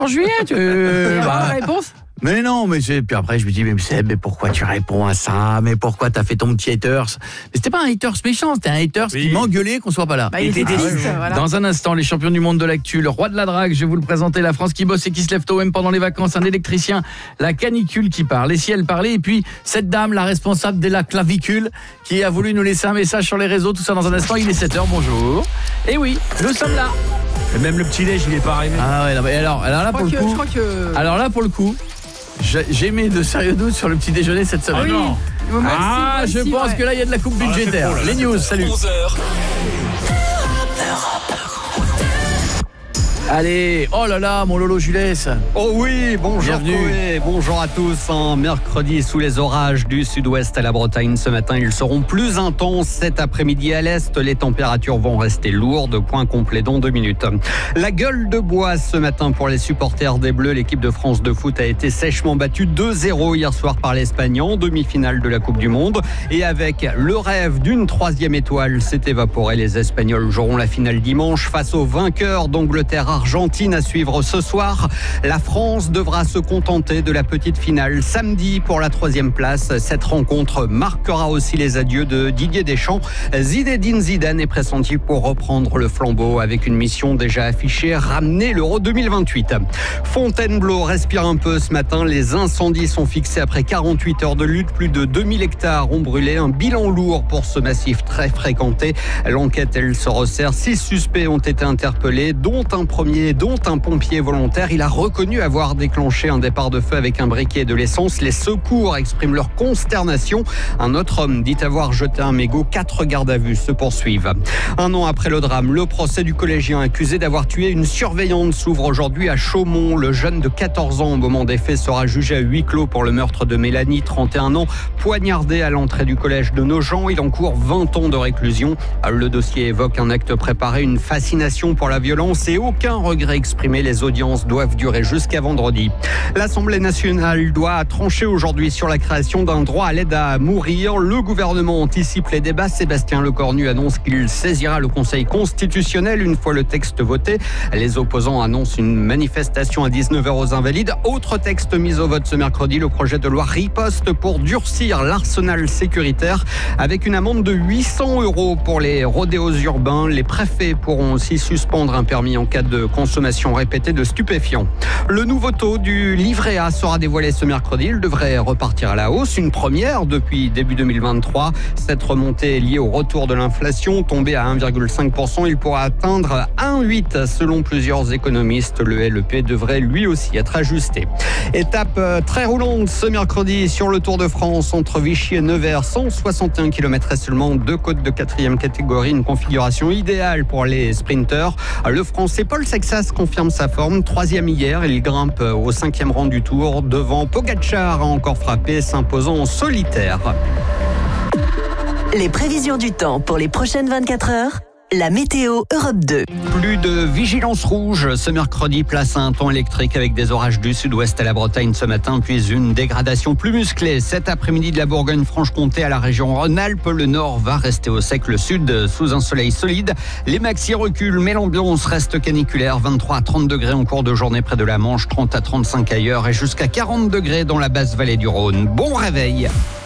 En juillet, La réponse ? Mais non, puis après je me dis, mais Seb, mais pourquoi tu réponds à ça? Mais pourquoi t'as fait ton petit haters? Mais c'était pas un haters méchant, c'était un haters qui m'engueulait qu'on soit pas là. Il était triste, voilà. Dans un instant, les champions du monde de l'actu, le roi de la drague, je vais vous le présenter, la France qui bosse et qui se lève tôt même pendant les vacances, un électricien, la canicule qui parle, et si elle parlait, et puis cette dame, la responsable de la clavicule, qui a voulu nous laisser un message sur les réseaux, tout ça dans un instant, il est 7h, bonjour. Et oui, nous sommes là. Et même le petit déj, il est pas arrivé. Ah ouais, non, mais alors là pour le coup. Je crois que... Alors là pour le coup, j'ai mis de sérieux doutes sur le petit déjeuner cette semaine. Oui. Je pense que là il y a de la coupe budgétaire. Les news, salut. 11h. Allez, oh là là, mon Lolo Jules. Oh oui, bonjour Bienvenue. Chloé, bonjour à tous. Un mercredi sous les orages du sud-ouest à la Bretagne. Ce matin, ils seront plus intenses. Cet après-midi à l'est, les températures vont rester lourdes. Point complet dans 2 minutes. La gueule de bois ce matin pour les supporters des Bleus. L'équipe de France de foot a été sèchement battue 2-0 hier soir par l'Espagne en demi-finale de la Coupe du Monde. Et avec le rêve d'une 3e étoile s'est évaporé. Les Espagnols joueront la finale dimanche face aux vainqueurs d'Angleterre-Argentine à suivre ce soir. La France devra se contenter de la petite finale samedi pour la 3e place. Cette rencontre marquera aussi les adieux de Didier Deschamps. Zinedine Zidane est pressenti pour reprendre le flambeau avec une mission déjà affichée, ramener l'Euro 2028. Fontainebleau respire un peu ce matin. Les incendies sont fixés après 48 heures de lutte. Plus de 2000 hectares ont brûlé. Un bilan lourd pour ce massif très fréquenté. L'enquête, elle se resserre. 6 suspects ont été interpellés, dont un pompier volontaire. Il a reconnu avoir déclenché un départ de feu avec un briquet et de l'essence. Les secours expriment leur consternation. Un autre homme dit avoir jeté un mégot. 4 gardes à vue se poursuivent. 1 an après le drame, le procès du collégien accusé d'avoir tué une surveillante s'ouvre aujourd'hui à Chaumont. Le jeune de 14 ans au moment des faits sera jugé à huis clos pour le meurtre de Mélanie, 31 ans, poignardée à l'entrée du collège de Nogent. Il encourt 20 ans de réclusion. Le dossier évoque un acte préparé, une fascination pour la violence et aucun regret exprimé. Les audiences doivent durer jusqu'à vendredi. L'Assemblée nationale doit trancher aujourd'hui sur la création d'un droit à l'aide à mourir. Le gouvernement anticipe les débats. Sébastien Lecornu annonce qu'il saisira le Conseil constitutionnel une fois le texte voté. Les opposants annoncent une manifestation à 19h aux Invalides. Autre texte mis au vote ce mercredi, le projet de loi riposte pour durcir l'arsenal sécuritaire avec une amende de 800 € pour les rodéos urbains. Les préfets pourront aussi suspendre un permis en cas de consommation répétée de stupéfiants. Le nouveau taux du livret A sera dévoilé ce mercredi. Il devrait repartir à la hausse, une première depuis début 2023. Cette remontée est liée au retour de l'inflation, tombé à 1,5%. Il pourra atteindre 1,8% selon plusieurs économistes. Le LEP devrait lui aussi être ajusté. Étape très roulante ce mercredi sur le Tour de France entre Vichy et Nevers. 161 km et seulement 2 côtes de 4e catégorie. Une configuration idéale pour les sprinteurs. Le Français Paul Sexas confirme sa forme. 3e hier, il grimpe au 5e rang du Tour. Devant Pogacar a encore frappé, s'imposant en solitaire. Les prévisions du temps pour les prochaines 24 heures. La météo Europe 2. Plus de vigilance rouge ce mercredi, place à un temps électrique avec des orages du sud-ouest à la Bretagne ce matin, puis une dégradation plus musclée cet après-midi de la Bourgogne-Franche-Comté à la région Rhône-Alpes. Le nord va rester au sec, le sud sous un soleil solide. Les maxi reculent, mais l'ambiance reste caniculaire. 23 à 30 degrés en cours de journée près de la Manche, 30 à 35 ailleurs et jusqu'à 40 degrés dans la basse vallée du Rhône. Bon réveil.